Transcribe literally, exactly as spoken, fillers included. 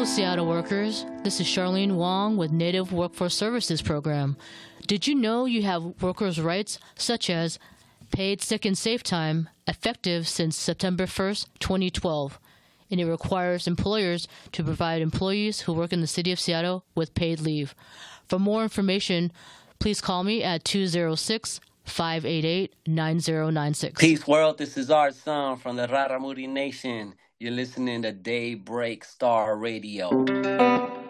Hello, Seattle workers. This is Charlene Wong with Native Workforce Services Program. Did you know you have workers' rights such as paid sick and safe time effective since September first, twenty twelve, and it requires employers to provide employees who work in the city of Seattle with paid leave. For more information, please call me at two oh six, five eight eight, nine oh nine six. Peace world, this is our son from the Raramuri Nation. You're listening to Daybreak Star Radio.